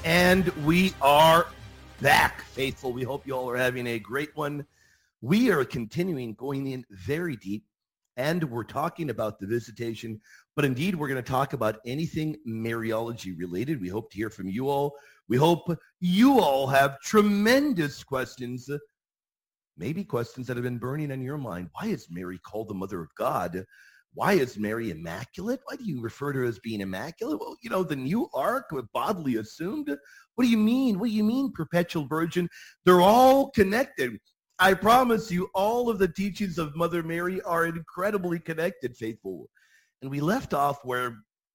And we are back, faithful. We hope you all are having a great one. We are continuing going in very deep, and we're talking about the visitation, but indeed we're going to talk about anything Mariology related. We hope to hear from you all. We hope you all have tremendous questions, maybe questions that have been burning on your mind. Why is Mary called the Mother of God? Why is Mary immaculate? Why do you refer to her as being immaculate? Well, you know, the new ark bodily assumed. What do you mean? What do you mean, perpetual virgin? They're all connected. I promise you, all of the teachings of Mother Mary are incredibly connected, faithful. And we left off where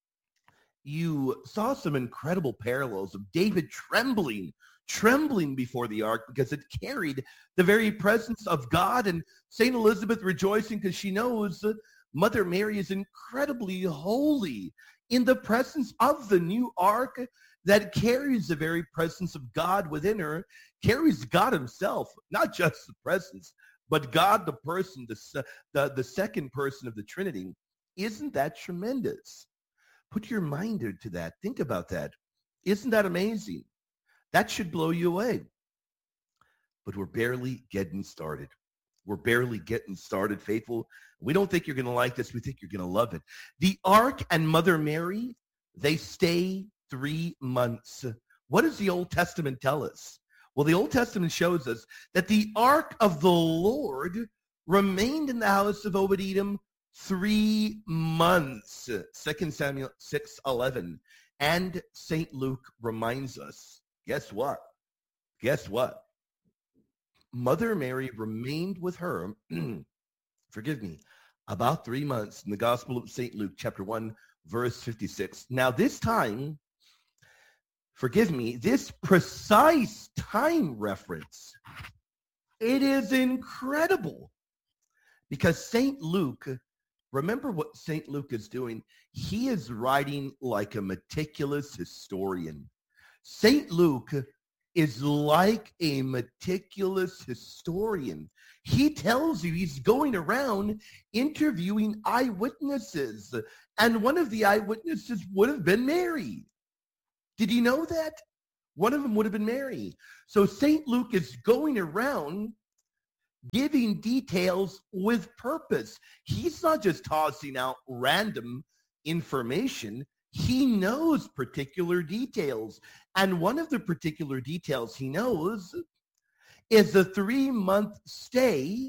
you saw some incredible parallels of David trembling before the ark because it carried the very presence of God, and St. Elizabeth rejoicing because she knows Mother Mary is incredibly holy in the presence of the new ark that carries the very presence of God within her, carries God himself, not just the presence, but God the person, the second person of the Trinity. Isn't that tremendous? Put your mind to that. Think about that. Isn't that amazing? That should blow you away. But we're barely getting started. We're barely getting started, faithful. We don't think you're going to like this. We think you're going to love it. The Ark and Mother Mary, they stay 3 months. What does the Old Testament tell us? Well, the Old Testament shows us that the Ark of the Lord remained in the house of Obed-Edom 3 months. 2 Samuel 6:11. And St. Luke reminds us, guess what? Guess what? Mother Mary remained with her, forgive me, about 3 months in the Gospel of St. Luke, chapter 1, verse 56. Now this time, forgive me, this precise time reference, it is incredible because St. Luke, remember what St. Luke is doing? He is writing like a meticulous historian. St. Luke is like a meticulous historian. He tells you he's going around interviewing eyewitnesses, and one of the eyewitnesses would have been Mary. Did you know that? One of them would have been Mary. So St. Luke is going around giving details with purpose. He's not just tossing out random information. He knows particular details. And one of the particular details he knows is the 3-month stay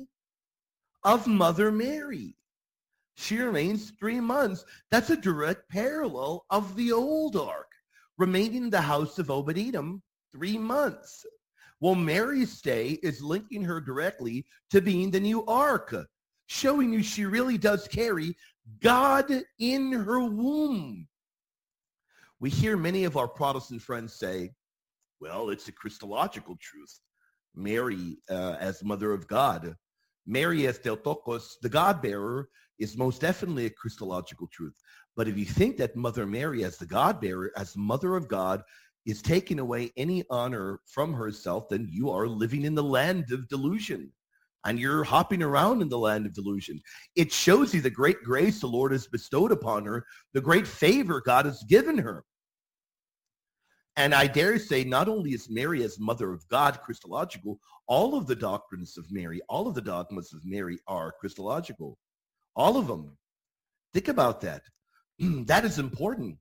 of Mother Mary. She remains 3 months. That's a direct parallel of the old ark, remaining in the house of Obed-Edom 3 months. Well, Mary's stay is linking her directly to being the new ark, showing you she really does carry God in her womb. We hear many of our Protestant friends say, well, it's a Christological truth. Mary as Mother of God. Mary as Theotokos, the God-bearer, is most definitely a Christological truth. But if you think that Mother Mary as the God-bearer, as Mother of God, is taking away any honor from herself, then you are living in the land of delusion. And you're hopping around in the land of delusion. It shows you the great grace the Lord has bestowed upon her, the great favor God has given her. And I dare say not only is Mary as Mother of God Christological, all of the doctrines of Mary, all of the dogmas of Mary are Christological. All of them. Think about that. That is important.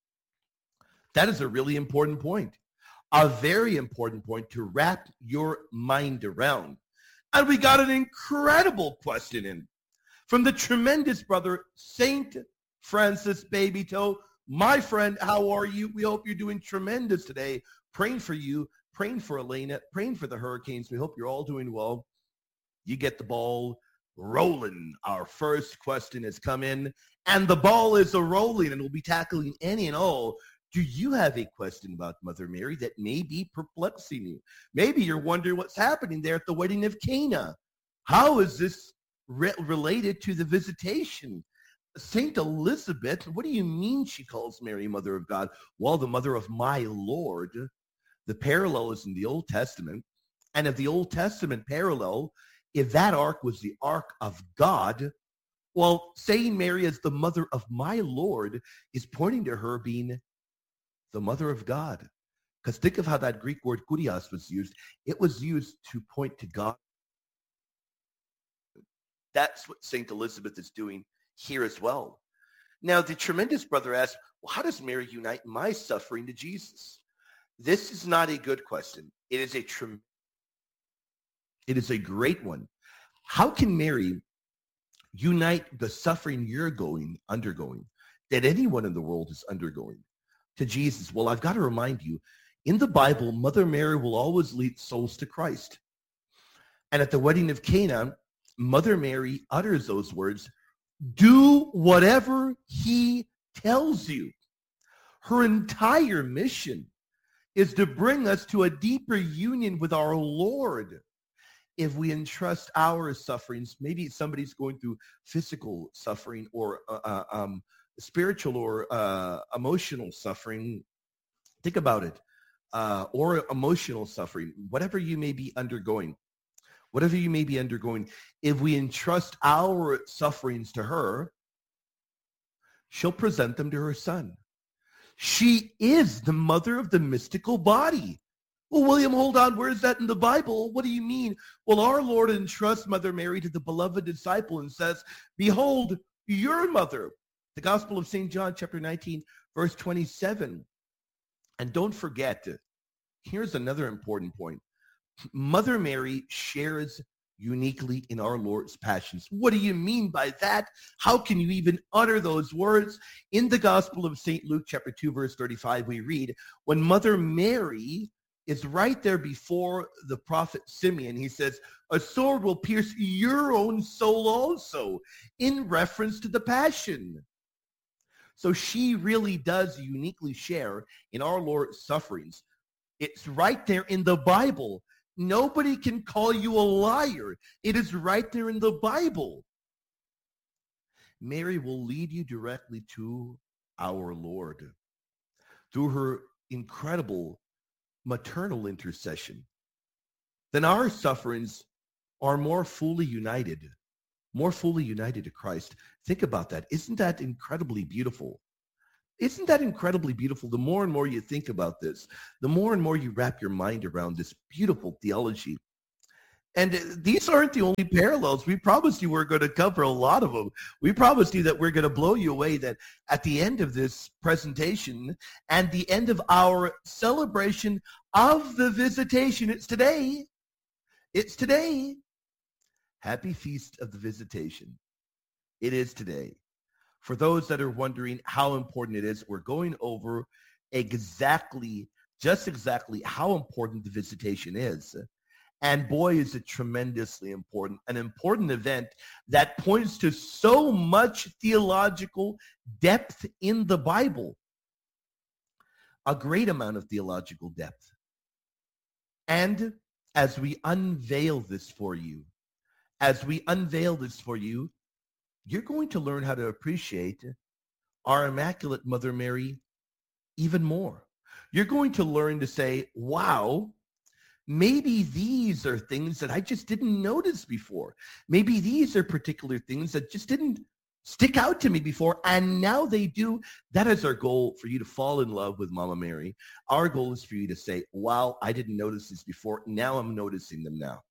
That is a really important point. A very important point to wrap your mind around. And we got an incredible question in from the tremendous brother, Saint Francis Babytoe. My friend, how are you? We hope you're doing tremendous today. Praying for you, praying for Elena, praying for the Hurricanes. We hope you're all doing well. You get the ball rolling. Our first question has come in, and the ball is a-rolling, and we'll be tackling any and all. Do you have a question about Mother Mary that may be perplexing you? Maybe you're wondering what's happening there at the wedding of Cana. How is this related to the visitation? Saint Elizabeth, what do you mean she calls Mary Mother of God? Well, the Mother of my Lord. The parallel is in the Old Testament. And if the Old Testament parallel, if that ark was the ark of God, well, saying Mary as the Mother of my Lord is pointing to her being the Mother of God. Because think of how that Greek word kurios was used. It was used to point to God. That's what St. Elizabeth is doing here as well. Now, the tremendous brother asks, well, how does Mary unite my suffering to Jesus? This is not a good question. It is a great one. How can Mary unite the suffering you're undergoing, that anyone in the world is undergoing, to Jesus? Well, I've got to remind you, in the Bible, Mother Mary will always lead souls to Christ. And at the wedding of Cana, Mother Mary utters those words, do whatever he tells you. Her entire mission is to bring us to a deeper union with our Lord. If we entrust our sufferings, maybe somebody's going through physical suffering or spiritual or emotional suffering. Think about it. Or emotional suffering, whatever you may be undergoing. If we entrust our sufferings to her, she'll present them to her Son. She is the mother of the mystical body. Well, William, hold on. Where is that in the Bible? What do you mean? Well, our Lord entrusts Mother Mary to the beloved disciple and says, behold, your mother. The Gospel of St. John, chapter 19, verse 27. And don't forget, here's another important point. Mother Mary shares uniquely in our Lord's passions. What do you mean by that? How can you even utter those words? In the Gospel of St. Luke, chapter 2, verse 35, we read, when Mother Mary is right there before the prophet Simeon, he says, a sword will pierce your own soul also, in reference to the passion. So she really does uniquely share in our Lord's sufferings. It's right there in the Bible. Nobody can call you a liar. It is right there in the Bible. Mary will lead you directly to our Lord through her incredible maternal intercession. Then our sufferings are more fully united to Christ. Think about that. Isn't that incredibly beautiful? Isn't that incredibly beautiful? The more and more you think about this, the more and more you wrap your mind around this beautiful theology. And these aren't the only parallels. We promised you we're going to cover a lot of them. We promised you that we're going to blow you away, that at the end of this presentation and the end of our celebration of the Visitation, it's today. Happy Feast of the Visitation. It is today. For those that are wondering how important it is, we're going over just exactly how important the Visitation is. And boy, is it tremendously important, an important event that points to so much theological depth in the Bible. A great amount of theological depth. And as we unveil this for you, you're going to learn how to appreciate our Immaculate Mother Mary even more. You're going to learn to say, wow, maybe these are things that I just didn't notice before. Maybe these are particular things that just didn't stick out to me before, and now they do. That is our goal, for you to fall in love with Mama Mary. Our goal is for you to say, wow, I didn't notice this before. Now I'm noticing them now.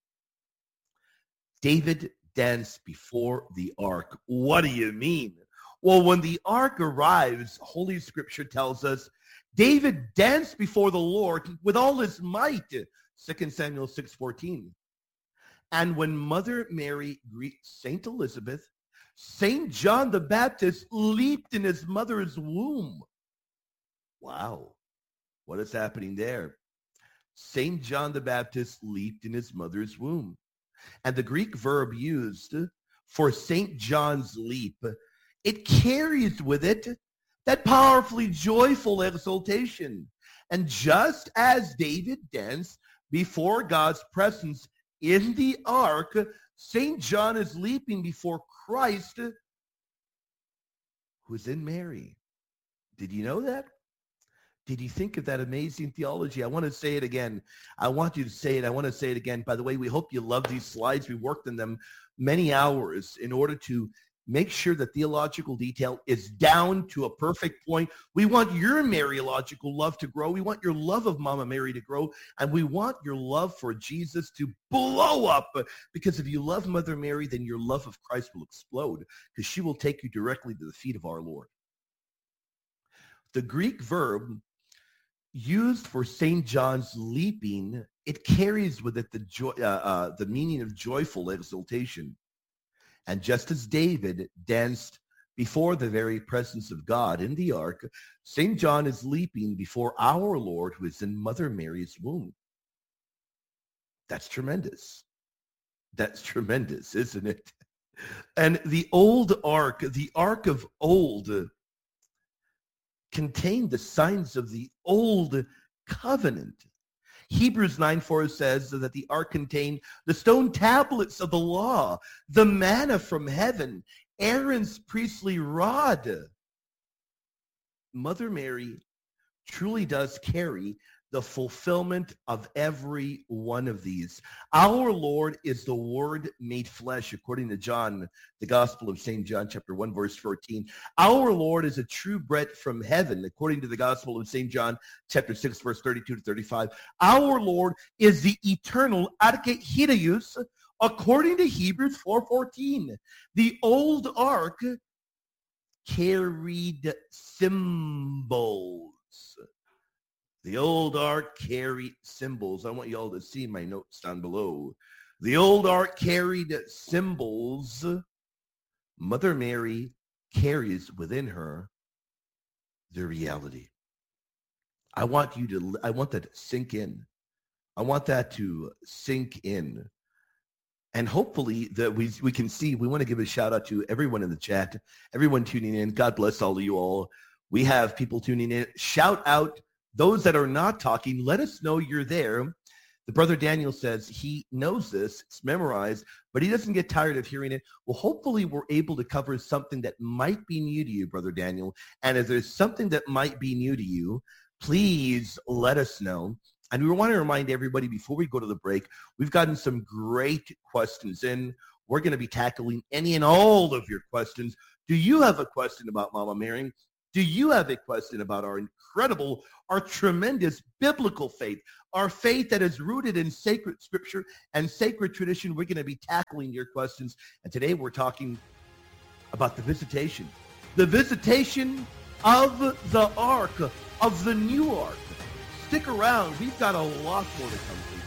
David danced before the ark. What do you mean? Well, when the ark arrives, Holy Scripture tells us, David danced before the Lord with all his might, 2 Samuel 6:14. And when Mother Mary greets St. Elizabeth, St. John the Baptist leaped in his mother's womb. Wow, what is happening there? St. John the Baptist leaped in his mother's womb. And the Greek verb used for St. John's leap, it carries with it that powerfully joyful exultation. And just as David danced before God's presence in the ark, St. John is leaping before Christ, who's in Mary. Did you know that? Did you think of that amazing theology? I want to say it again. I want you to say it. I want to say it again. By the way, we hope you love these slides. We worked on them many hours in order to make sure the theological detail is down to a perfect point. We want your Mariological love to grow. We want your love of Mama Mary to grow. And we want your love for Jesus to blow up. Because if you love Mother Mary, then your love of Christ will explode, because she will take you directly to the feet of our Lord. The Greek verb used for St. John's leaping, it carries with it the meaning of joyful exultation. And just as David danced before the very presence of God in the ark, St. John is leaping before our Lord, who is in Mother Mary's womb. That's tremendous. That's tremendous, isn't it? And the old ark, the Ark of Old, contained the signs of the old covenant. Hebrews 9:4 says that the ark contained the stone tablets of the law, the manna from heaven, Aaron's priestly rod. Mother Mary truly does carry the fulfillment of every one of these. Our Lord is the Word made flesh, according to John, the Gospel of St. John, chapter 1, verse 14. Our Lord is a true bread from heaven, according to the Gospel of St. John, chapter 6, verse 32 to 35. Our Lord is the eternal Arche Kyrios, according to Hebrews 4:14. The old ark carried symbols. The old ark carried symbols. I want you all to see my notes down below. The old ark carried symbols. Mother Mary carries within her the reality. I want that to sink in. I want that to sink in. And hopefully that we can see, we want to give a shout out to everyone in the chat, everyone tuning in. God bless all of you all. We have people tuning in. Shout out those that are not talking. Let us know you're there. The brother Daniel says he knows this, it's memorized, but he doesn't get tired of hearing it. Well, hopefully we're able to cover something that might be new to you, brother Daniel. And if there's something that might be new to you, please let us know. And we want to remind everybody before we go to the break, we've gotten some great questions in. We're going to be tackling any and all of your questions. Do you have a question about Mama Mary? Do you have a question about our incredible, our tremendous biblical faith, our faith that is rooted in sacred scripture and sacred tradition? We're going to be tackling your questions. And today we're talking about the visitation of the ark, of the new ark. Stick around. We've got a lot more to come for you.